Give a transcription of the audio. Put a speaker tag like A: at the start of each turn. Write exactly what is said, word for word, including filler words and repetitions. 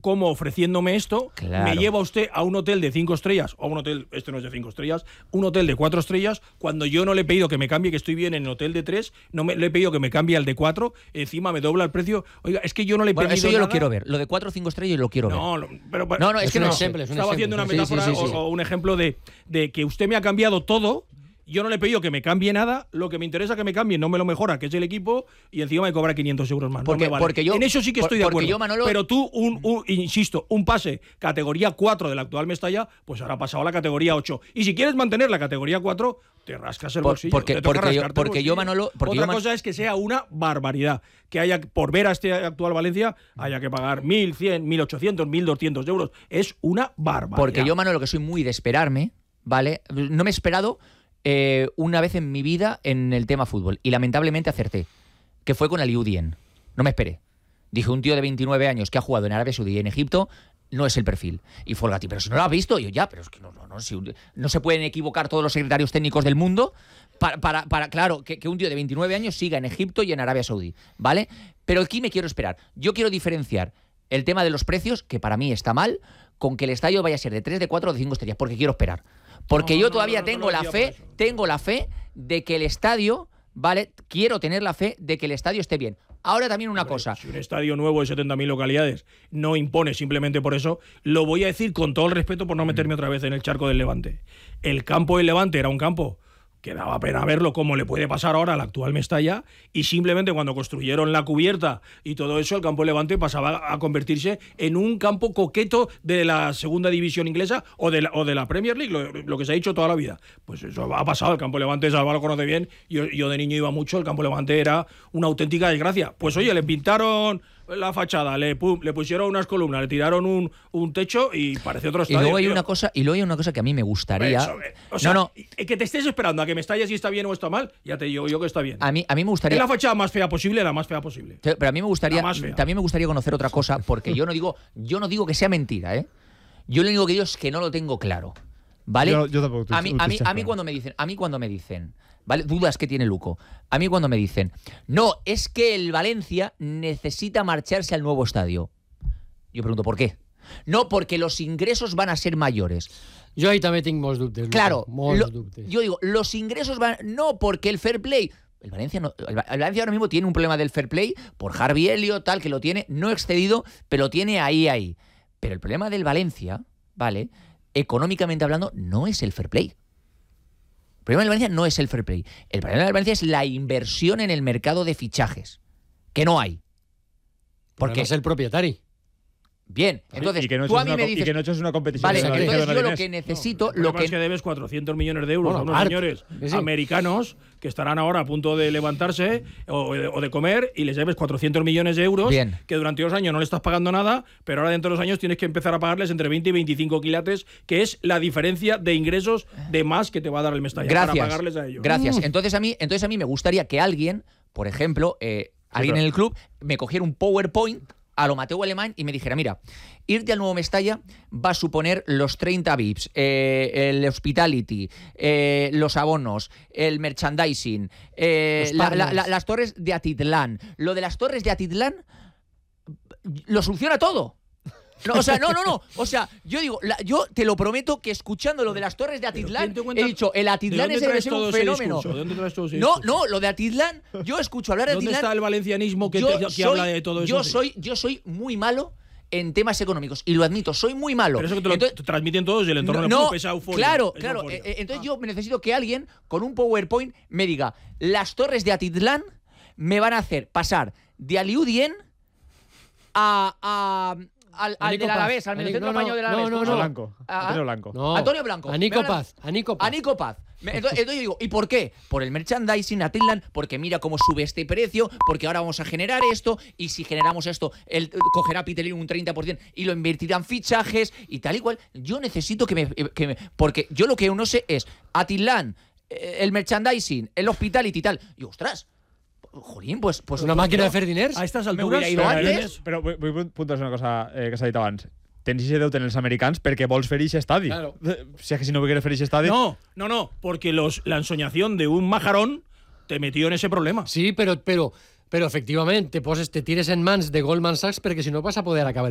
A: como ofreciéndome esto,
B: claro.
A: me lleva usted a un hotel de cinco estrellas, o a un hotel, este no es de cinco estrellas, un hotel de cuatro estrellas, cuando yo no le he pedido que me cambie, que estoy bien en el hotel de tres, no me, le he pedido que me cambie al de cuatro, encima me dobla el precio. Oiga, es que yo no le he
B: bueno,
A: pedido
B: eso yo
A: nada.
B: lo quiero ver. Lo de cuatro o cinco estrellas yo lo quiero
A: no,
B: ver.
A: No, pero,
B: no, no, es, es que
C: un
B: no.
C: Ejemplo, es un
A: Estaba
C: ejemplo.
A: haciendo una
C: Sí,
A: metáfora
C: sí, sí, sí.
A: O, o un ejemplo de, de que usted me ha cambiado todo. Yo no le he pedido que me cambie nada, lo que me interesa que me cambie no me lo mejora, que es el equipo, y encima me cobra quinientos euros más.
B: Porque,
A: no me vale.
B: porque yo,
A: en eso sí que estoy de acuerdo.
B: Yo, Manolo,
A: pero tú, un, un, insisto, un pase categoría cuatro de la actual Mestalla, pues ahora ha pasado a la categoría ocho. Y si quieres mantener la categoría cuatro, te rascas el
B: por,
A: bolsillo.
B: Porque,
A: te toca
B: porque, yo,
A: el
B: porque
A: bolsillo.
B: yo, Manolo... Porque
A: Otra
B: yo,
A: cosa es que sea una barbaridad. Que haya, por ver a este actual Valencia, haya que pagar mil cien, mil ochocientos, mil doscientos euros. Es una barbaridad.
B: Porque yo, Manolo, que soy muy de esperarme, ¿vale? No me he esperado... Eh, una vez en mi vida en el tema fútbol y lamentablemente acerté, que fue con Aliou Dieng. No me esperé. Dije, un tío de veintinueve años que ha jugado en Arabia Saudí y en Egipto no es el perfil. Y fue el Gatti, pero si no lo has visto, y yo ya, pero es que no, no, no, si, no se pueden equivocar todos los secretarios técnicos del mundo para, para, para claro, que, que un tío de veintinueve años siga en Egipto y en Arabia Saudí, ¿vale? Pero aquí me quiero esperar. Yo quiero diferenciar el tema de los precios, que para mí está mal, con que el estadio vaya a ser de tres, de cuatro o de cinco estrellas, porque quiero esperar. Porque
A: no,
B: yo
A: no,
B: todavía
A: no, no,
B: tengo
A: no
B: la fe, tengo la fe de que el estadio, ¿vale? Quiero tener la fe de que el estadio esté bien. Ahora también una
A: Hombre,
B: cosa.
A: Si un estadio nuevo de setenta mil localidades no impone simplemente por eso, lo voy a decir con todo el respeto por no meterme otra vez en el charco del Levante. El campo del Levante era un campo que daba pena verlo como le puede pasar ahora al actual Mestalla, y simplemente cuando construyeron la cubierta y todo eso, el campo del Levante pasaba a convertirse en un campo coqueto de la segunda división inglesa o de la, o de la Premier League, lo, lo que se ha dicho toda la vida. Pues eso ha pasado, el campo del Levante, Salva lo conoce bien, yo, yo de niño iba mucho, el campo del Levante era una auténtica desgracia. Pues oye, le pintaron la fachada, le, pum, le pusieron unas columnas, le tiraron un, un techo y parece otro estadio.
B: Y luego hay
A: tío.
B: una cosa, y luego hay una cosa que a mí me gustaría.
A: Eso, o sea,
B: no, no.
A: Que te estés esperando a que Mestalla si está bien o está mal, ya te digo yo que está bien.
B: A mí, a mí me gustaría.
A: Es la fachada más fea posible, la más fea posible.
B: Pero a mí me gustaría, también me gustaría conocer otra cosa, porque yo no digo, yo no digo que sea mentira, ¿eh? Yo lo único que digo es que no lo tengo claro, ¿vale?
D: Yo, yo tampoco.
B: A mí, a mí, a mí cuando me dicen, a mí cuando me dicen, ¿vale? Dudas que tiene Luco. A mí cuando me dicen, no, es que el Valencia necesita marcharse al nuevo estadio. Yo pregunto, ¿por qué? No, porque los ingresos van a ser mayores.
C: Jo ahí també tinc molts dubtes.
B: Claro,
C: molts
B: lo,
C: dubtes.
B: yo digo, los ingresos van... No, porque el fair play... El Valencia, no, el Valencia ahora mismo tiene un problema del fair play por Harvey Elliott, tal, que lo tiene no excedido, pero lo tiene ahí, ahí. Pero el problema del Valencia, ¿vale? Económicamente hablando, no es el fair play. El problema del Valencia no es el fair play. El problema del Valencia es la inversión en el mercado de fichajes, que no hay.
C: Porque es el propietario.
B: Bien, entonces
D: y que no
B: tú a mí
D: una,
B: me dices...
D: Y que no echas una competición.
B: Vale,
D: de la
B: entonces
D: Liga
B: yo lo
D: Leganés.
B: que necesito...
A: No,
B: lo que
A: es que debes cuatrocientos millones de euros
C: Bueno,
A: a unos
C: Art,
A: señores
C: sí.
A: americanos que estarán ahora a punto de levantarse o de, o de comer y les debes cuatrocientos millones de euros
B: Bien.
A: que durante dos años no le estás pagando nada, pero ahora dentro de dos años tienes que empezar a pagarles entre veinte y veinticinco quilates, que es la diferencia de ingresos de más que te va a dar el Mestalla
B: Gracias.
A: para pagarles a ellos.
B: Gracias.
C: Mm.
B: Entonces a mí, entonces a mí me gustaría que alguien, por ejemplo, eh, alguien
D: pero-
B: en el club, me cogiera un PowerPoint a lo Mateo Alemán y me dijera, mira, irte al nuevo Mestalla va a suponer los treinta V I Ps, eh, el hospitality, eh, los abonos, el merchandising, eh,
C: Los
B: la- la-
C: partners.
B: la- las torres de Atitlán. Lo de las torres de Atitlán lo soluciona todo. No, o sea, no, no, no. O sea, yo digo, la- yo te lo prometo que escuchando lo de las torres de Atitlán,
A: ¿quién te cuenta-
B: he dicho, el
A: ¿De
B: Atitlán
A: dónde
B: ese debe
A: traes
B: ser
A: todo
B: un
A: ese
B: fenómeno.
A: discurso? ¿De dónde traes todo ese
B: No,
A: discurso?
B: no, lo de Atitlán, yo escucho hablar de
A: ¿Dónde
B: Atitlán.
A: está el valencianismo que,
B: yo
A: te- que
B: soy,
A: habla de todo eso?
B: yo soy, yo soy muy malo en temas económicos y lo admito, soy muy malo.
A: Pero eso que te lo
B: Entonces-
A: te transmiten todos y el entorno
B: no,
A: del
B: no,
A: club, esa euforia.
B: claro,
A: esa
B: claro.
A: euforia.
B: Eh, eh, entonces yo necesito que alguien con un PowerPoint me diga, las torres de Atitlán me van a hacer pasar de Aliou Dieng a, a al, al
C: Nico
B: del
C: Paz.
B: Alavés, al
C: A Ni-
B: mediocentro
C: no, no,
B: español del
C: no,
B: Alavés.
C: no,
B: ¿cómo se
C: no.
B: llama?
D: Blanco.
B: A-
D: Antonio Blanco.
C: No.
B: Antonio Blanco.
C: A Nico
B: Me van
C: Paz. A Nico Paz.
B: A Nico Paz. Me- Entonces, entonces yo digo, ¿y por qué? Por el merchandising, Atitlán, porque mira cómo sube este precio, porque ahora vamos a generar esto, y si generamos esto, él cogerá Peter un treinta por ciento y lo invertirá en fichajes y tal y cual. Yo necesito que me, que me... Porque yo lo que no sé es Atitlán, eh, el merchandising, el hospitality y tal. Y ostras, jolín, pues... pues
C: Una
B: pues,
C: màquina
B: no.
C: de fer diners.
A: A estas
B: Me
A: alturas...
B: hubiera ido
D: Però,
B: antes.
D: Però vull, vull puntuar una cosa eh, que s'ha dit abans. Tens ese deute en els americans perquè vols fer eixe estadi.
C: Claro.
D: Si és que si no volgueres fer eixe estadi...
A: No, no, no, porque los, la ensoñación de un majarón te metió en ese problema.
C: Sí, però, però, però efectivament te poses, te tires en mans de Goldman Sachs perquè si no vas a poder acabar